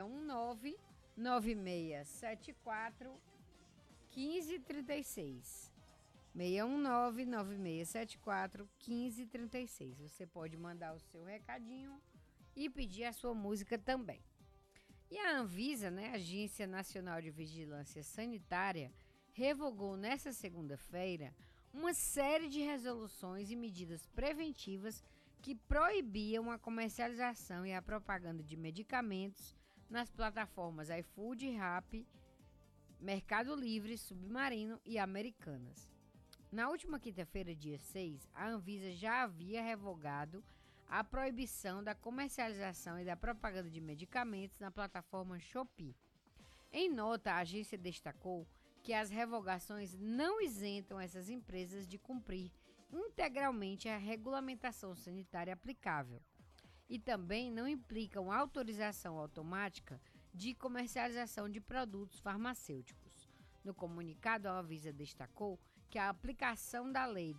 619 9674 1536. 619 9674 1536. Você pode mandar o seu recadinho e pedir a sua música também. E a Anvisa, né, Agência Nacional de Vigilância Sanitária, revogou nesta segunda-feira uma série de resoluções e medidas preventivas que proibiam a comercialização e a propaganda de medicamentos nas plataformas iFood, Rappi, Mercado Livre, Submarino e Americanas. Na última quinta-feira, dia 6, a Anvisa já havia revogado a proibição da comercialização e da propaganda de medicamentos na plataforma Shopee. Em nota, a agência destacou que as revogações não isentam essas empresas de cumprir integralmente a regulamentação sanitária aplicável e também não implicam autorização automática de comercialização de produtos farmacêuticos. No comunicado, a Anvisa destacou que a aplicação da Lei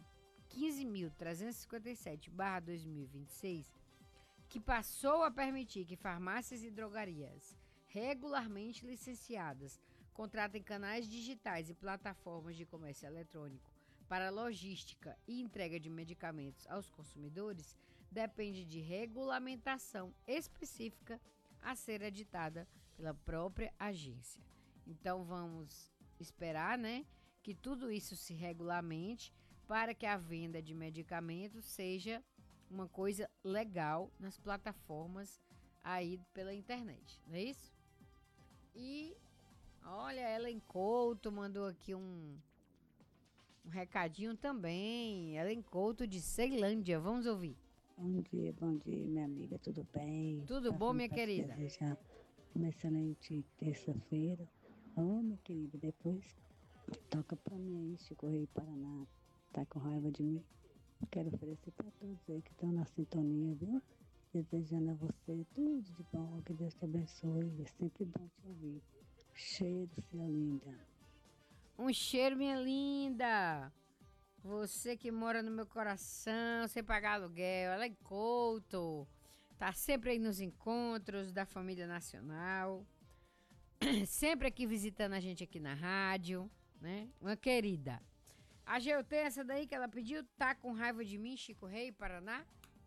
15.357/2026, que passou a permitir que farmácias e drogarias regularmente licenciadas contratem canais digitais e plataformas de comércio eletrônico para logística e entrega de medicamentos aos consumidores, depende de regulamentação específica a ser editada pela própria agência. Então vamos esperar, né, que tudo isso se regulamente para que a venda de medicamentos seja uma coisa legal nas plataformas aí pela internet, não é isso? E olha, Ellen Couto mandou aqui um recadinho também. Ellen Couto de Ceilândia, vamos ouvir. Bom dia, minha amiga, tudo bem? Tudo bom, minha querida? Desejar uma excelente terça-feira. Minha querida, depois toca pra mim aí, Chico Rei Paraná. Tá com raiva de mim? Quero oferecer pra todos aí que estão na sintonia, viu? Desejando a você tudo de bom, que Deus te abençoe. É sempre bom te ouvir. Cheiro, sua linda. Um cheiro, minha linda. Você que mora no meu coração, sem pagar aluguel. Ela é Couto. Tá sempre aí nos encontros da família nacional. Sempre aqui visitando a gente aqui na rádio, né? Uma querida. A GUT, essa daí que ela pediu, tá com raiva de mim, Chico Rei, Paraná?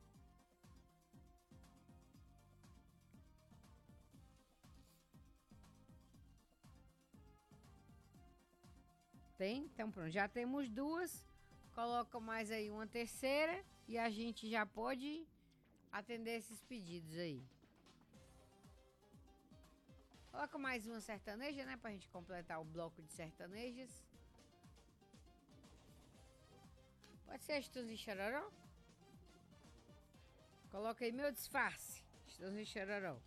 Tem? Então pronto, já temos duas. Coloca mais aí uma terceira e a gente já pode atender esses pedidos aí. Coloca mais uma sertaneja, né? Pra gente completar o bloco de sertanejas. Pode ser Chitãozinho e Chororó? Coloca aí meu disfarce. Chitãozinho e Chororó.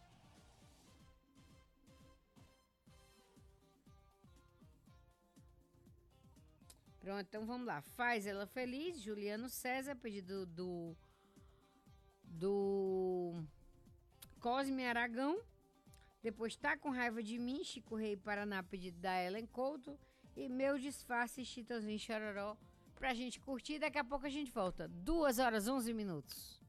Pronto, então vamos lá. Faz Ela Feliz, Juliano César, pedido do Cosme Aragão. Depois Tá com Raiva de Mim, Chico Rei Paraná, pedido da Ellen Couto. E Meu Disfarce, Chitãozinho e Chororó, pra gente curtir. Daqui a pouco a gente volta. 2 horas 11 minutos.